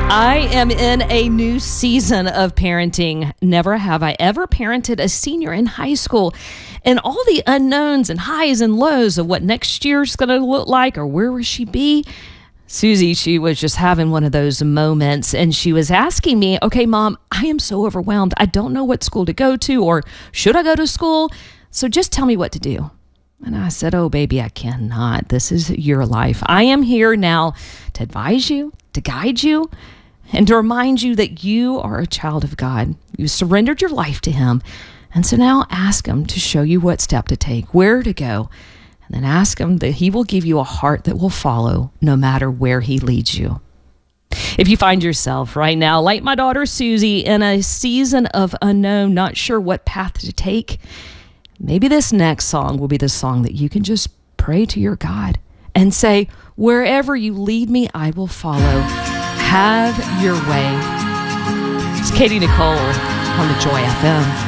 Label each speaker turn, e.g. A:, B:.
A: I am in a new season of parenting. Never have I ever parented a senior in high school. And all the unknowns and highs and lows of what next year's going to look like or where will she be. Susie, she was just having one of those moments and she was asking me, okay, Mom, I am so overwhelmed. I don't know what school to go to or should I go to school? So just tell me what to do. And I said, oh, baby, I cannot. This is your life. I am here now to advise you, to guide you, and to remind you that you are a child of God. You surrendered your life to Him. And so now ask Him to show you what step to take, where to go. And then ask Him that He will give you a heart that will follow no matter where He leads you. If you find yourself right now, like my daughter Susie, in a season of unknown, not sure what path to take, maybe this next song will be the song that you can just pray to your God and say, wherever you lead me, I will follow. Have your way. It's Katie Nicole on the Joy FM.